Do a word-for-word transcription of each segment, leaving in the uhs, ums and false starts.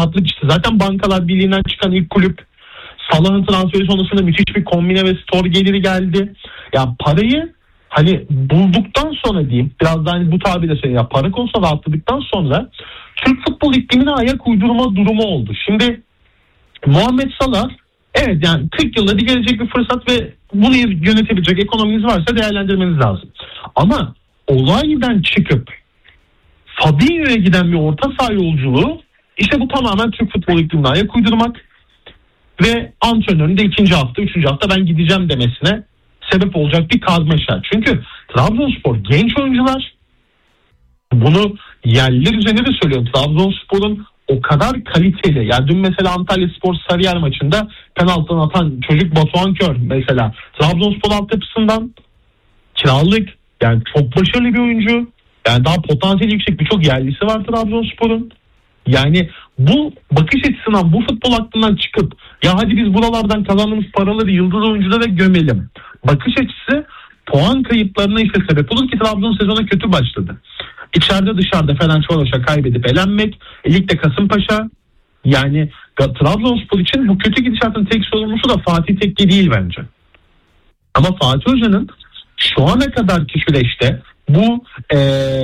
rahatlık işte. Zaten Bankalar Birliği'nden çıkan ilk kulüp. Salah'ın transferi sonrasında müthiş bir kombine ve store geliri geldi. Ya parayı hani bulduktan sonra diyeyim, biraz da hani bu tabirle söyleyeyim, ya para konusunda rahatladıktan sonra Türk futbol iklimine ayak uydurma durumu oldu. Şimdi Muhammed Salah, evet yani kırk yılda bir gelecek bir fırsat ve bunu yönetebilecek ekonominiz varsa değerlendirmeniz lazım. Ama olaydan çıkıp Fabinho'ya giden bir orta saha yolculuğu, işte bu tamamen Türk futbol iklimine ayak uydurmak ve antrenörün de ikinci hafta, üçüncü hafta ben gideceğim demesine sebep olacak bir karmaşa. Çünkü Trabzonspor genç oyuncular, bunu yerliler üzerine de söylüyorum. Trabzonspor'un o kadar kaliteli. Yani dün mesela Antalyaspor Sarıyer maçında penaltıdan atan çocuk Batuhan Kör mesela Trabzonspor altyapısından kiralık, yani çok başarılı bir oyuncu. Yani daha potansiyeli yüksek birçok yerlisi var Trabzonspor'un. Yani bu bakış açısından, bu futbol aklından çıkıp ya hadi biz buralardan kazandığımız paraları yıldız oyunculara gömelim bakış açısı puan kayıplarına işte sebep olur ki Trabzon sezona kötü başladı. İçeride dışarıda Fenerbahçe'ye kaybedip elenmek, ligde Kasımpaşa, yani Trabzonspor için bu kötü gidişatın tek sorumlusu da Fatih Tekke değil bence. Ama Fatih Hoca'nın şu ana kadarki süreçte bu ee,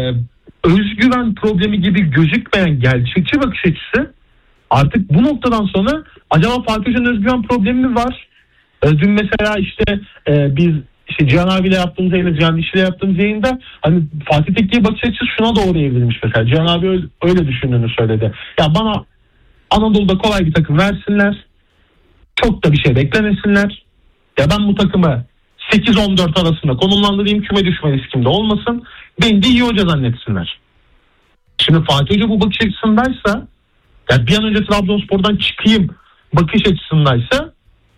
özgüven problemi gibi gözükmeyen gerçekçi bakış açısı artık bu noktadan sonra acaba Fatih Hoca'nın özgüven problemi mi var? Dün mesela işte e, biz işte Cihan abiyle yaptığımız yayında, Cihan İşi'yle yaptığımız yayında hani Fatih Tekke'ye bakış açısı şuna doğru evrilmiş mesela. Cihan abi öyle, öyle düşündüğünü söyledi. Ya bana Anadolu'da kolay bir takım versinler. Çok da bir şey beklemesinler. Ya ben bu takımı sekiz on dört arasında konumlandırayım, küme düşme riskimde olmasın. Beni de iyi hoca zannetsinler. Şimdi Fatih Hoca bu bakış açısındaysa, ya bir an önce Trabzonspor'dan çıkayım bakış açısındaysa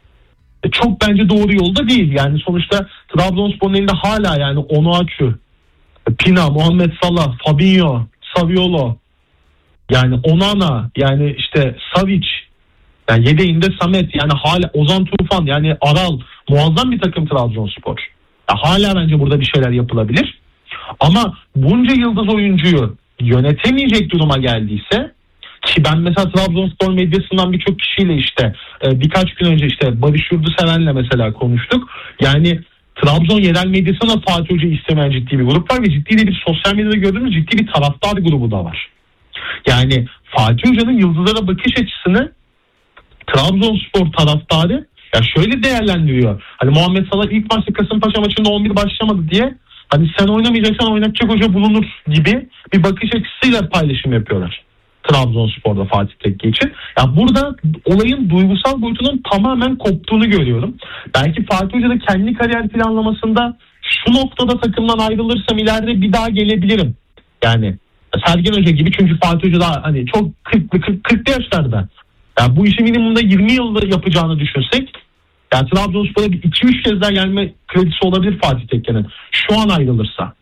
çok bence doğru yolda değil. Yani sonuçta Trabzonspor'un elinde hala yani Onuachu, Pina, Muhammed Salah, Fabinho, Saviolo, yani Onana, yani işte Savic, yani yedeğinde Samet, yani hala Ozan Tufan, yani Aral, muazzam bir takım Trabzonspor. Ya hala bence burada bir şeyler yapılabilir. Ama bunca yıldız oyuncuyu yönetemeyecek duruma geldiyse, ki ben mesela Trabzonspor medyasından birçok kişiyle işte e, birkaç gün önce işte Barış Yurduseven'le mesela konuştuk. Yani Trabzon yerel medyasında Fatih Hoca istemeyen ciddi bir grup var ve ciddi de bir sosyal medyada gördüğümüz ciddi bir taraftar grubu da var. Yani Fatih Hoca'nın yıldızlara bakış açısını Trabzonspor taraftarı ya şöyle değerlendiriyor. Hani Muhammed Salah ilk maçta Kasımpaşa maçında on bir başlamadı diye hani sen oynamayacaksan oynatacak hoca bulunur gibi bir bakış açısıyla paylaşım yapıyorlar Trabzonspor'da Fatih Tekke için. Ya burada olayın duygusal boyutunun tamamen koptuğunu görüyorum. Belki Fatih Hoca da kendi kariyer planlamasında şu noktada takımdan ayrılırsam ileride bir daha gelebilirim. Yani Sergen Hoca gibi, çünkü Fatih Hoca da hani çok kırklı kırklı yaşlarda. Ya bu işi minimumda yirmi yılda yapacağını düşünsek, yani Trabzonspor'a bir iki üç kez daha gelme kredisi olabilir Fatih Tekke'nin şu an ayrılırsa.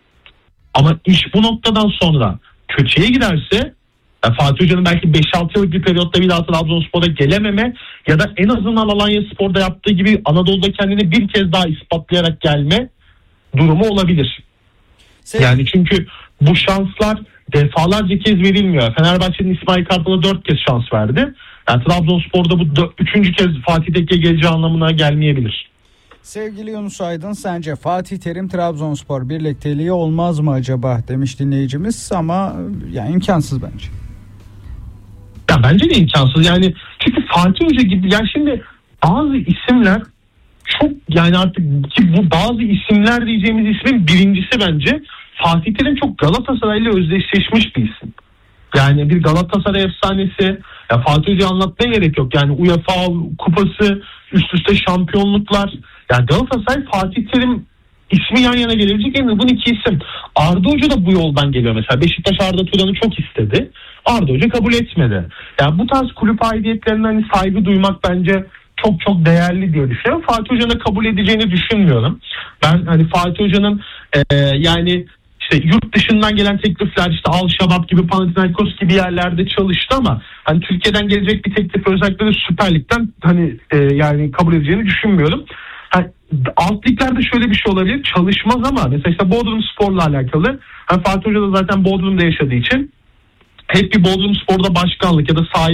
Ama iş bu noktadan sonra kötüye giderse, yani Fatih Hoca'nın belki beş altı yıllık bir periyotta bir daha Trabzonspor'a gelememe ya da en azından Alanyaspor'da yaptığı gibi Anadolu'da kendini bir kez daha ispatlayarak gelme durumu olabilir. Sen... Yani çünkü bu şanslar defalarca kez verilmiyor. Fenerbahçe'nin İsmail Kartal'a dört kez şans verdi. Yani Trabzonspor'da bu dört, üçüncü kez Fatih Tekke geleceği anlamına gelmeyebilir. Sevgili Yunus Aydın, sence Fatih Terim Trabzonspor birlikteliği olmaz mı acaba demiş dinleyicimiz, ama yani imkansız bence. Ya bence de imkansız. Yani çünkü Fatih Hoca gibi, yani şimdi bazı isimler çok, yani artık ki bu bazı isimler diyeceğimiz ismin birincisi bence Fatih Terim çok Galatasaray'la özdeşleşmiş bir isim. Yani bir Galatasaray efsanesi. Ya Fatih Hoca'yı anlatmaya gerek yok. Yani UEFA kupası, üst üste şampiyonluklar. Yani Galatasaray Fatih Terim ismi yan yana gelebilecek en uygun iki isim. Arda Hoca da bu yoldan geliyor mesela. Beşiktaş Arda Turan'ı çok istedi. Arda Hoca kabul etmedi. Yani bu tarz kulüp aidiyetlerine hani saygı duymak bence çok çok değerli diye düşünüyorum. Fatih Hoca'nın kabul edeceğini düşünmüyorum. Ben hani Fatih Hoca'nın e, yani işte yurt dışından gelen teklifler, işte Al Şabab gibi, Panathinaikos gibi yerlerde çalıştı ama hani Türkiye'den gelecek bir teklif özellikle de Süper Lig'den hani e, yani kabul edeceğini düşünmüyorum. Hani alt liglerde şöyle bir şey olabilir, çalışmaz ama mesela işte Bodrum Spor'la alakalı. Hani Fatih Hoca da zaten Bodrum'da yaşadığı için hep bir Bodrum Spor'da başkanlık ya da sahibi